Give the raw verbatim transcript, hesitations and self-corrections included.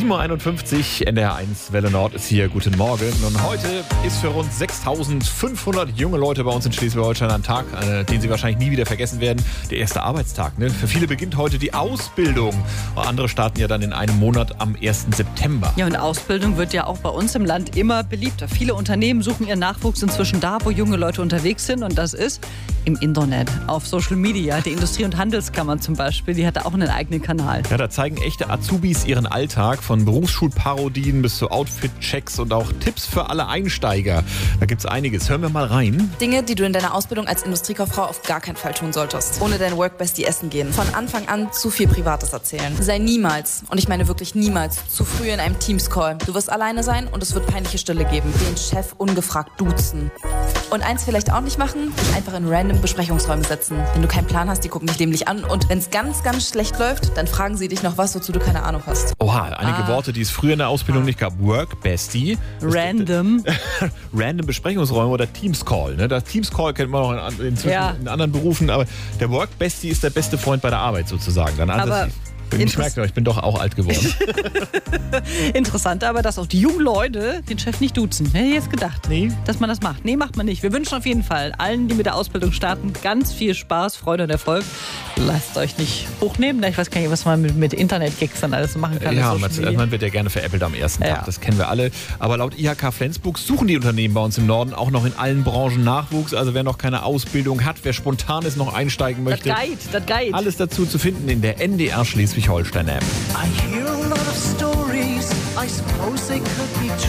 sieben Uhr einundfünfzig, N D R eins Welle Nord ist hier. Guten Morgen. Und heute ist für rund sechstausendfünfhundert junge Leute bei uns in Schleswig-Holstein ein Tag, äh, den sie wahrscheinlich nie wieder vergessen werden. Der erste Arbeitstag. Ne? Für viele beginnt heute die Ausbildung. Andere starten ja dann in einem Monat am ersten September. Ja, und Ausbildung wird ja auch bei uns im Land immer beliebter. Viele Unternehmen suchen ihren Nachwuchs inzwischen da, wo junge Leute unterwegs sind. Und das ist im Internet, auf Social Media. Die Industrie- und Handelskammern zum Beispiel, die hat da auch einen eigenen Kanal. Ja, da zeigen echte Azubis ihren Alltag, von Berufsschulparodien bis zu Outfit-Checks und auch Tipps für alle Einsteiger. Da gibt's einiges. Hören wir mal rein. Dinge, die du in deiner Ausbildung als Industriekauffrau auf gar keinen Fall tun solltest. Ohne dein Workbestie essen gehen. Von Anfang an zu viel Privates erzählen. Sei niemals, und ich meine wirklich niemals, zu früh in einem Teams-Call. Du wirst alleine sein und es wird peinliche Stille geben. Den Chef ungefragt duzen. Und eins vielleicht auch nicht machen, dich einfach in random Besprechungsräume setzen. Wenn du keinen Plan hast, die gucken dich dämlich an. Und wenn es ganz, ganz schlecht läuft, dann fragen sie dich noch was, wozu du keine Ahnung hast. Oha, einige Ah. Worte, die es früher in der Ausbildung ah. nicht gab. Work-Bestie. Random. Random Besprechungsräume oder Teams-Call. Ne? Das Teams-Call kennt man auch in, inzwischen Ja. in anderen Berufen. Aber der Work-Bestie ist der beste Freund bei der Arbeit sozusagen. Dann Aber ich merke, ich bin doch auch alt geworden. Interessant aber, dass auch die jungen Leute den Chef nicht duzen. Hätte ich jetzt gedacht, Nee. dass man das macht. Nee, macht man nicht. Wir wünschen auf jeden Fall allen, die mit der Ausbildung starten, ganz viel Spaß, Freude und Erfolg. Lasst euch nicht hochnehmen. Ich weiß gar nicht, was man mit, mit Internet-Gigs dann alles machen kann. Ja, Das man, ist so schwierig. man wird ja gerne veräppelt am ersten Ja. Tag, das kennen wir alle. Aber laut I H K Flensburg suchen die Unternehmen bei uns im Norden auch noch in allen Branchen Nachwuchs. Also wer noch keine Ausbildung hat, wer spontan ist, noch einsteigen Das möchte. Guide, das Guide. Alles dazu zu finden in der N D R Schleswig-Holstein-App. I hear a lot of stories, I suppose they could be true.